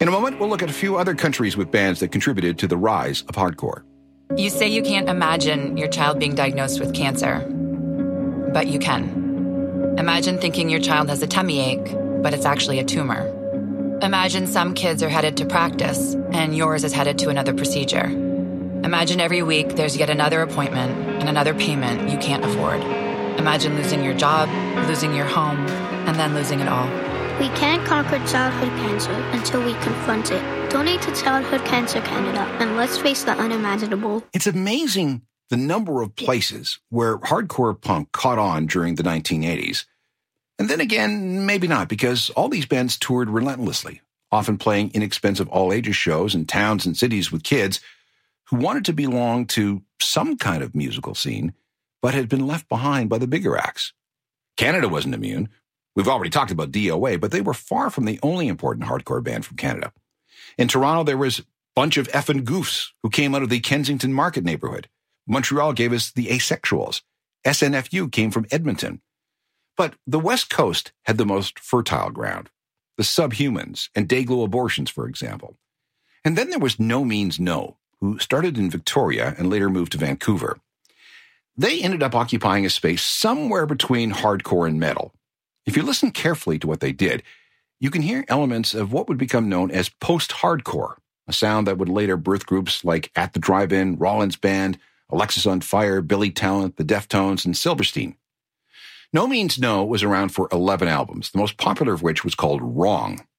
In a moment, we'll look at a few other countries with bands that contributed to the rise of hardcore. You say you can't imagine your child being diagnosed with cancer, but you can. Imagine thinking your child has a tummy ache, but it's actually a tumor. Imagine some kids are headed to practice, and yours is headed to another procedure. Imagine every week there's yet another appointment and another payment you can't afford. Imagine losing your job, losing your home, and then losing it all. We can't conquer childhood cancer until we confront it. Donate to Childhood Cancer Canada, and let's face the unimaginable. It's amazing the number of places where hardcore punk caught on during the 1980s. And then again, maybe not, because all these bands toured relentlessly, often playing inexpensive all-ages shows in towns and cities with kids who wanted to belong to some kind of musical scene, but had been left behind by the bigger acts. Canada wasn't immune. We've already talked about DOA, but they were far from the only important hardcore band from Canada. In Toronto, there was a bunch of effing goofs who came out of the Kensington Market neighborhood. Montreal gave us the Asexuals. SNFU came from Edmonton. But the West Coast had the most fertile ground. The Subhumans and Dayglow Abortions, for example. And then there was No Means No, who started in Victoria and later moved to Vancouver. They ended up occupying a space somewhere between hardcore and metal. If you listen carefully to what they did, you can hear elements of what would become known as post-hardcore, a sound that would later birth groups like At the Drive-In, Rollins Band, Alexis on Fire, Billy Talent, the Deftones, and Silverstein. No Means No was around for 11 albums, the most popular of which was called Wrong.